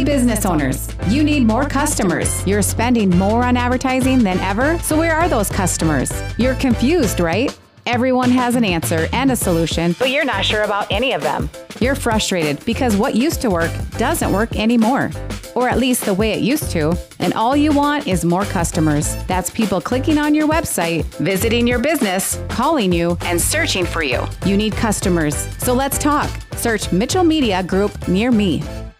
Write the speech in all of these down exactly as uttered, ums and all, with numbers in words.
business owners, you need more customers. You're spending more on advertising than ever, so where are those customers? You're confused, right? Everyone has an answer and a solution, but you're not sure about any of them. You're frustrated because what used to work doesn't work anymore, or at least the way it used to, and all you want is more customers. That's people clicking on your website, visiting your business, calling you, and searching for you. You need customers, so let's talk. Search Mitchell Media Group near me.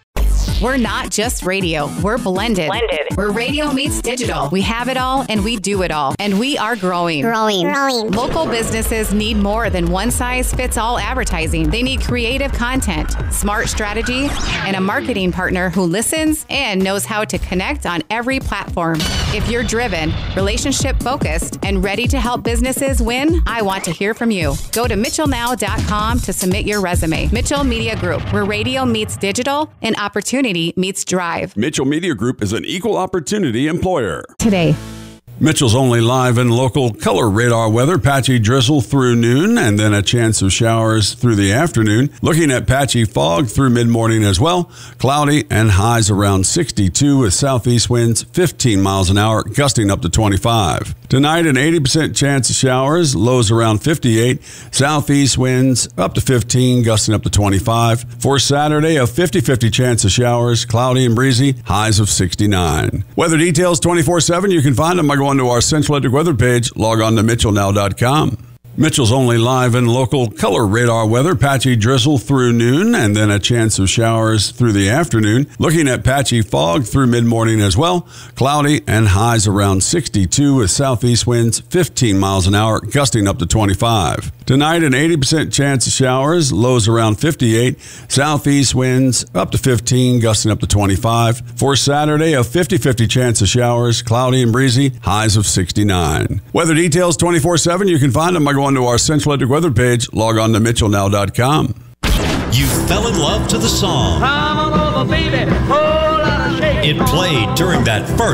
We're not just radio. We're blended. Blended. We're radio meets digital. We have it all and we do it all. And we are growing. Growing. Growing. Local businesses need more than one size fits all advertising. They need creative content, smart strategy, and a marketing partner who listens and knows how to connect on every platform. If you're driven, relationship focused, and ready to help businesses win, I want to hear from you. Go to mitchell now dot com to submit your resume. Mitchell Media Group, where radio meets digital and opportunity meets drive. Mitchell Media Group is an equal opportunity employer. Today. Mitchell's only live and local color radar weather, patchy drizzle through noon and then a chance of showers through the afternoon. Looking at patchy fog through mid-morning as well. Cloudy and highs around sixty-two with southeast winds fifteen miles an hour, gusting up to twenty-five. Tonight, an eighty percent chance of showers, lows around fifty-eight. Southeast winds up to fifteen, gusting up to twenty-five. For Saturday, a fifty-fifty chance of showers, cloudy and breezy, highs of sixty-nine. Weather details twenty-four seven. You can find them by going to our Central Electric weather page. Log on to mitchell now dot com. Mitchell's only live and local color radar weather, patchy drizzle through noon and then a chance of showers through the afternoon. Looking at patchy fog through mid-morning as well. Cloudy and highs around sixty-two with southeast winds fifteen miles an hour, gusting up to twenty-five. Tonight, an eighty percent chance of showers, lows around fifty-eight. Southeast winds up to fifteen, gusting up to twenty-five. For Saturday, a fifty-fifty chance of showers, cloudy and breezy, highs of sixty-nine. Weather details twenty-four seven. You can find them by going to our Central Electric weather page. Log on to mitchell now dot com. You fell in love to the song. Come on over, baby. Whole lot of shaking. It played during that first